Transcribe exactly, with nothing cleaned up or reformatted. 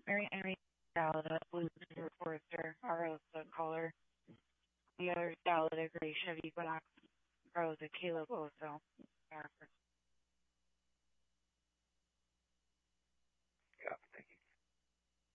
Mary Henry Dallada, Blue River Forester, Arosa Color. The other Dallada Gray Chevy Equinox, Rosa Caleb Oso,